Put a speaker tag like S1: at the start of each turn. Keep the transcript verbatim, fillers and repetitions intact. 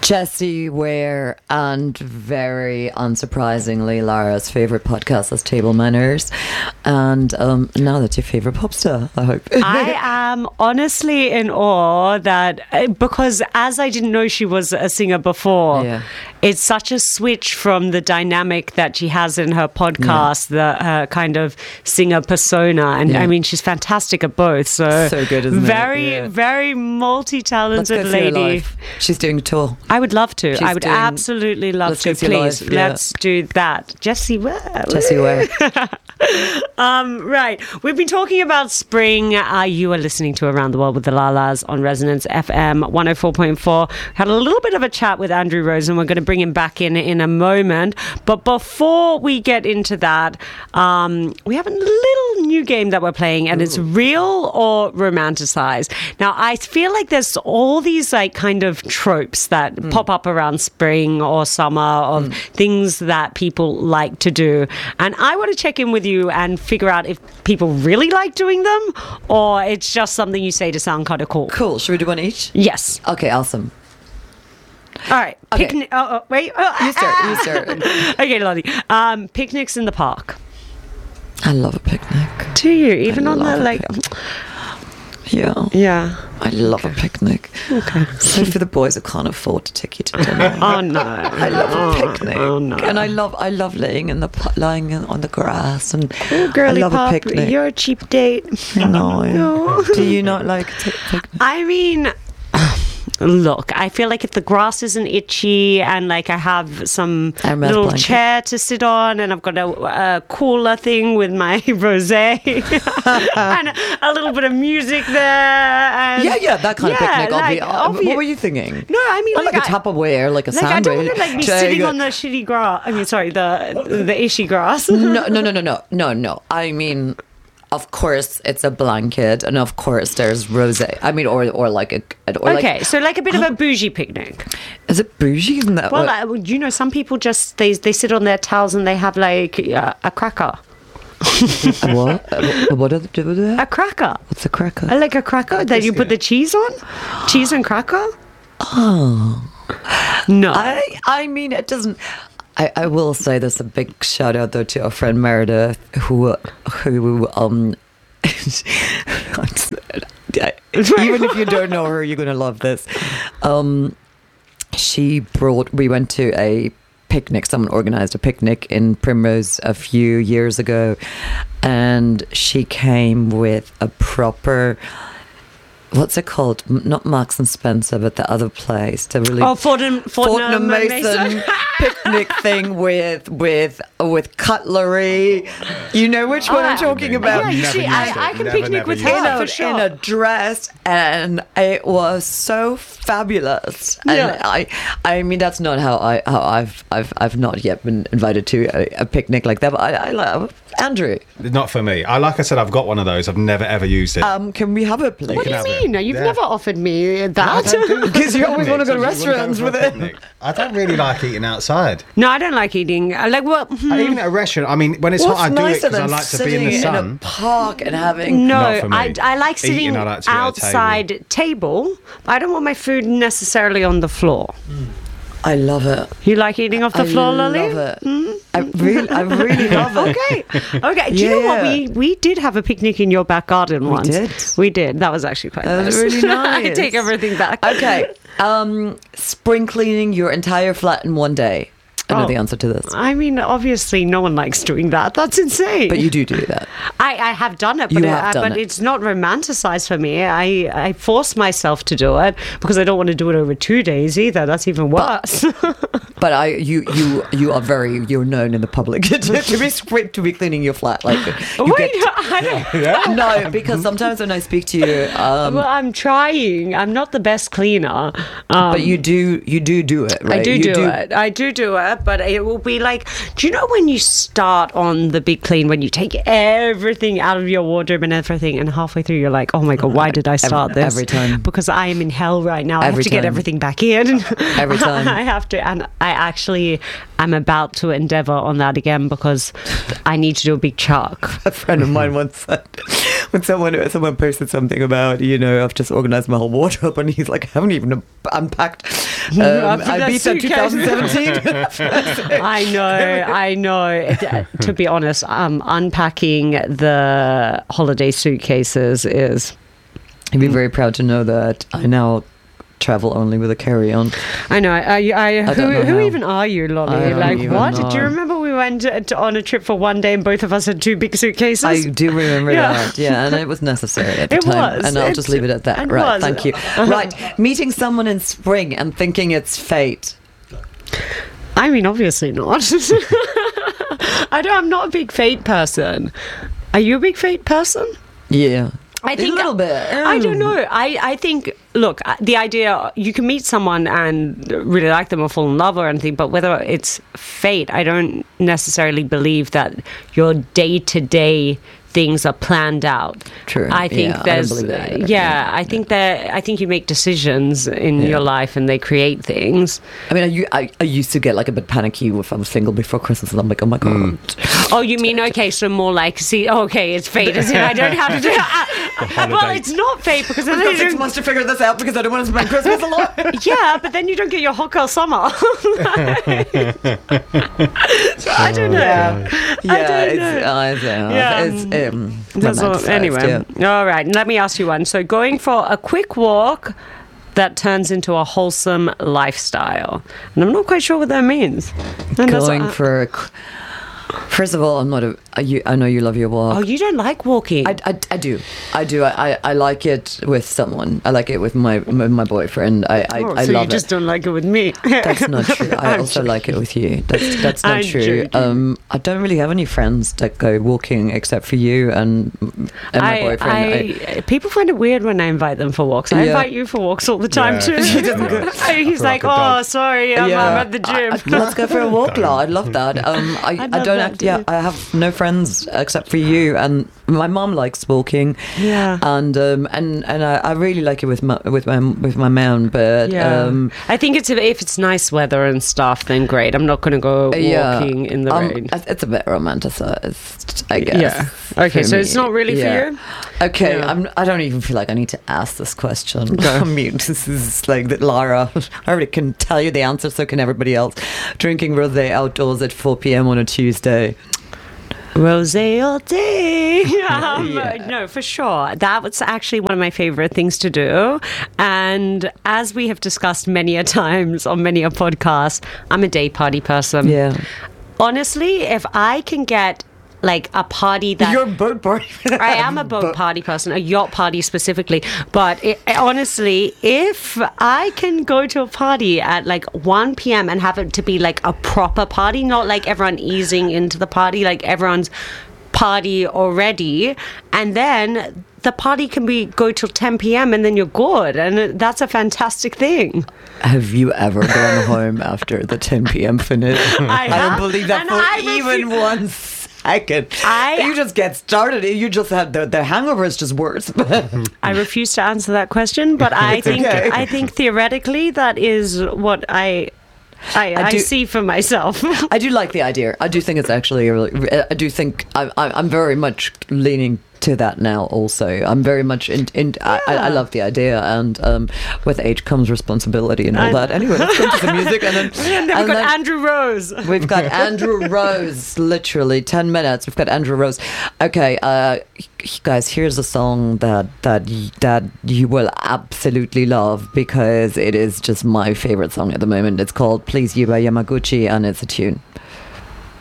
S1: Jessie Ware, and very unsurprisingly, Lara's favourite podcast is Table Manners. And um, now that's your favourite pop star, I hope.
S2: I am honestly in awe that, because as I didn't know she was a singer before,
S1: Yeah.
S2: it's such a switch from the dynamic that she has in her podcast, the uh, kind of singer persona. And
S1: Yeah.
S2: I mean, she's fantastic at both. So,
S1: So good, isn't it?
S2: very,
S1: Yeah.
S2: very
S1: Let's
S2: multi-talented
S1: go see her
S2: lady.
S1: live. She's doing a tour.
S2: I would love to.
S1: She's
S2: I would
S1: doing-
S2: absolutely love
S1: Let's
S2: to.
S1: go see her
S2: Please,
S1: live, yeah.
S2: let's do that. Jessie Ware.
S1: Jessie Ware.
S2: Um, right. We've been talking about spring. Uh, you are listening to Around the World with the Lalas on Resonance F M one oh four point four. Had a little bit of a chat with Andrew Rose, and we're going to bring him back in in a moment. But before we get into that, um, we have a little new game that we're playing, and it's real or romanticized. Now, I feel like there's all these like kind of tropes that
S1: Mm.
S2: pop up around spring or summer of
S1: Mm.
S2: things that people like to do. And I want to check in with you and figure out if people really like doing them, or it's just something you say to sound kind of cool.
S1: Cool. Should we do one each?
S2: Yes.
S1: Okay, awesome.
S2: All right.
S1: Okay.
S2: Picnic. Oh, oh, wait. Oh,
S1: You start, you start.
S2: Okay, Lottie. Um, picnics in the park.
S1: I love a picnic.
S2: Do you? Even
S1: I
S2: on the
S1: love a
S2: like.
S1: picnic. Yeah.
S2: Yeah.
S1: I love a picnic.
S2: Okay.
S1: So for the boys who can't afford to take you to dinner.
S2: Oh no.
S1: I love a picnic,
S2: Oh no.
S1: and I love I love laying in the pu- lying in, on the grass, and
S2: Oh, girly
S1: I love
S2: pop,
S1: a picnic.
S2: you're a cheap date.
S1: no,
S2: No.
S1: Do you not like a t- picnic?
S2: I mean, look, I feel like if the grass isn't itchy and like I have some
S1: I'm a
S2: little
S1: blanket.
S2: chair to sit on and I've got a, a cooler thing with my rosé and a little bit of music there. And
S1: Yeah, yeah, that kind
S2: Yeah,
S1: of picnic.
S2: like,
S1: obvi- uh,
S2: obvi-
S1: what were you thinking?
S2: No, I mean,
S1: Not like,
S2: like
S1: a
S2: I-
S1: Tupperware, like a
S2: Like I
S1: sandwich.
S2: don't want to like be
S1: Take
S2: sitting
S1: it.
S2: on the shitty grass. I mean, sorry, the the ishy grass.
S1: No, no, no, no, no, no, no. I mean, of course, it's a blanket, and of course, there's rosé. I mean, or or like a or
S2: Okay,
S1: like,
S2: so like a bit of a bougie picnic.
S1: is it bougie? Isn't that
S2: Well,
S1: what-
S2: like, well, you know, some people just they they sit on their towels and they have like uh, a cracker,
S1: a what? A, what do they do with it?
S2: a cracker,
S1: What's a cracker?
S2: Uh, like a cracker that you put the cheese on, cheese and cracker.
S1: Oh.
S2: No,
S1: I I mean, it doesn't. I, I will say this, a big shout out though to our friend Meredith, who who um. Even if you don't know her, you're gonna love this. Um, she brought. We went to a picnic. Someone organized a picnic in Primrose a few years ago, and she came with a proper. What's it called? M- Not Marks and Spencer, but the other place. The really
S2: oh, Fortnum,
S1: Fortnum
S2: Fortnum,
S1: Mason picnic thing with with with cutlery. You know which one
S2: Oh,
S1: I'm talking
S3: Never
S1: about?
S2: Yeah, you
S3: used
S2: see,
S3: it.
S2: I, I can
S3: Never,
S2: picnic
S3: never
S2: with
S3: used
S1: in
S2: her
S1: a,
S2: for sure.
S1: in a dress, and it was so fabulous. And
S2: Yeah.
S1: I, I mean, that's not how I how I've I've I've not yet been invited to a, a picnic like that. But I, I love Andrew.
S3: Not for me. I like I said, I've got one of those. I've never ever used it.
S1: Um, can we have it, please?
S2: What do you
S3: have it.
S2: mean? No, you've
S3: Yeah.
S2: never offered me
S3: I
S2: that.
S3: don't do
S1: Because you always wanna go to
S3: picnics. I just wanna
S1: restaurants
S3: go
S1: with
S3: for a
S1: it.
S3: picnic. I don't really like eating outside.
S2: No, I don't like eating. I like what? Hmm.
S3: And even at a restaurant, I mean, when it's
S1: What's
S3: hot, I do it
S1: nicer
S3: because I
S1: than
S3: like to be
S1: sitting
S3: in the
S1: in a
S3: sun.
S1: park and having?
S2: No,
S3: Not for me.
S2: I, I like
S3: Eating,
S2: sitting
S3: I like to be at a
S2: outside table. I don't want my food necessarily on the floor.
S1: I love it.
S2: You like eating off the
S1: I
S2: floor,
S1: love
S2: Lily?
S1: it. I really, I really love it.
S2: Okay. Okay. Do you know what?
S1: Yeah.
S2: We we did have a picnic in your back garden once.
S1: did?
S2: We did. That was actually quite
S1: That was
S2: nice.
S1: really
S2: I
S1: nice.
S2: take everything back.
S1: Okay. Um, spring cleaning your entire flat in one day. I know
S2: Oh.
S1: the answer to this,
S2: I mean, obviously, no one likes doing that. That's insane.
S1: but you do do that.
S2: I, I have done it,
S1: You
S2: but, it,
S1: have
S2: I-
S1: done
S2: but
S1: it.
S2: it's not romanticized for me. I, I force myself to do it because I don't want to do it over two days either. That's even worse.
S1: But I, you, you, you are very, you're known in the public to, to be spring, to be cleaning your flat. Like you
S2: Wait,
S1: get.
S2: I,
S1: No, because sometimes when I speak to you, um,
S2: well, I'm trying. I'm not the best cleaner. Um,
S1: but you do, you do do it, right?
S2: I do
S1: You
S2: do, it. I do do it, but it will be like, do you know when you start on the big clean, when you take everything out of your wardrobe and everything, and halfway through you're like, oh my God, why did I start
S1: Every-
S2: this?
S1: every time.
S2: Because I am in hell right now. I have
S1: Every
S2: to get
S1: time.
S2: everything back in.
S1: Every time.
S2: I have to, and I actually am about to endeavor on that again because I need to do a big chuck.
S1: A friend of mine once said, when someone someone posted something about, you know, I've just organized my whole wardrobe, and he's like, I haven't even unpacked um, Ibiza twenty seventeen.
S2: I know, I know. It, to be honest, um, unpacking the holiday suitcases is...
S1: I'd be very proud to know that I now travel only with a carry-on.
S2: I know. I, I,
S1: I
S2: who
S1: don't know
S2: who
S1: how.
S2: even are you, Lolly?
S1: I don't
S2: Like,
S1: even
S2: what?
S1: know.
S2: Do you remember we went to, to, on a trip for one day and both of us had two big suitcases?
S1: I do remember
S2: Yeah.
S1: that, yeah, and it was necessary at the
S2: It
S1: time.
S2: was.
S1: And I'll
S2: It-
S1: just leave it at that.
S2: it
S1: Right,
S2: was.
S1: thank you. Right, meeting someone in spring and thinking it's fate.
S2: I mean, obviously not. I don't. I'm not a big fate person. Are you a big fate person?
S1: Yeah.
S2: I think
S1: a little bit.
S2: I don't know. I, I think, look, the idea, you can meet someone and really like them or fall in love or anything, but whether it's fate, I don't necessarily believe that your day-to-day things are planned out.
S1: True.
S2: I think
S1: Yeah, I don't
S2: there's,
S1: believe that either.
S2: yeah, I think that, I think you make decisions in
S1: Yeah.
S2: your life and they create things.
S1: I mean, I, u- I, I used to get like a bit panicky if I was single before Christmas, and I'm like, oh my God.
S2: Oh, you mean, okay, so more like, see, okay, it's fate, isn't it? I don't have to do it. Well, it's not fate because then
S1: I've got
S2: you
S1: six
S2: don't-
S1: months to figure this out because I don't want to spend Christmas alone.
S2: yeah, but then you don't get your hot girl summer. So I don't know.
S1: Yeah, yeah,
S2: don't
S1: it's,
S2: know.
S1: I don't know.
S2: Yeah.
S1: It's um,
S2: That's all,
S1: romanticised,
S2: anyway,
S1: yeah.
S2: all right. Let me ask you one. So, going for a quick walk that turns into a wholesome lifestyle, and I'm not quite sure what that means. And that's-
S1: Going for a, qu- first of all, I'm not a. I, you, I know you love your walk.
S2: Oh, you don't like walking?
S1: I, I, I do. I do. I, I, I like it with someone. I like it with my with my boyfriend. I, I,
S2: oh,
S1: I
S2: so
S1: love
S2: you just
S1: it.
S2: don't like it with me?
S1: That's not true. I
S2: I'm
S1: also
S2: joking.
S1: like it with you. That's that's not
S2: I'm
S1: true.
S2: joking.
S1: Um, I don't really have any friends that go walking except for you and and my
S2: I,
S1: boyfriend. I,
S2: I, people find it weird when I invite them for walks. I
S1: Yeah.
S2: invite you for walks all the time
S3: Yeah.
S2: too.
S3: She doesn't
S1: go-
S2: He's
S3: For
S2: like,
S3: like a
S2: "Oh,
S3: dog."
S2: sorry, I'm, I'm at the gym."
S1: I- I- let's go for a walk, La. I love that. Um, I,
S2: I'd
S1: I
S2: love
S1: don't.
S2: that
S1: Act, yeah,
S2: too.
S1: I have no friends except for you, and my mom likes walking.
S2: Yeah.
S1: and um, and and I, I really like it with my with my with my mom, but
S2: Yeah.
S1: um,
S2: I think it's if it's nice weather and stuff, then great. I'm not going to go walking
S1: yeah,
S2: in the
S1: um,
S2: rain.
S1: It's a bit romanticized, I guess.
S2: Yeah. Okay,
S1: for
S2: so
S1: me.
S2: it's not really
S1: Yeah.
S2: for you?
S1: Okay,
S2: Yeah.
S1: I'm, I don't even feel like I need to ask this question. I mean, this is like that, Lara. I already can tell you the answer, so can everybody else. Drinking rosé outdoors at four p.m. on a Tuesday.
S2: Rosé all day. Um,
S1: Yeah.
S2: No, for sure. That was actually one of my favorite things to do. And as we have discussed many a times on many a podcast, I'm a day party person.
S1: Yeah.
S2: Honestly, if I can get like a party that
S1: You're a boat party.
S2: I am a boat party person, a yacht party specifically. But it, honestly, if I can go to a party at like one p.m. and have it to be like a proper party, not like everyone easing into the party, like everyone's party already, and then the party can be go till ten p.m. and then you're good, and that's a fantastic thing.
S1: Have you ever gone home after the ten p.m. finish?
S2: I
S1: don't
S2: have,
S1: believe that
S2: and
S1: for
S2: I
S1: even
S2: refu-
S1: one second.
S2: I-
S1: you just get started. You just have the, the hangover is just worse.
S2: I refuse to answer that question, but I think
S1: okay.
S2: I think theoretically that is what I I,
S1: I
S2: I,
S1: do-
S2: see for myself.
S1: I do like the idea. I do think it's actually a really. I do think I, I, I'm very much leaning to that now. Also, I'm very much in. in I, I, I love the idea, and um, with age comes responsibility and all
S2: I-
S1: that. Anyway, let's go to some music, and then
S2: And then we've
S1: and
S2: got
S1: then-
S2: Andrew Rose.
S1: We've got Andrew Rose, literally ten minutes. We've got Andrew Rose. Okay, uh, guys, here's a song that that y- that you will absolutely love because it is just my favorite song at the moment. It's called "Please You" by Yamaguchi, and it's a tune.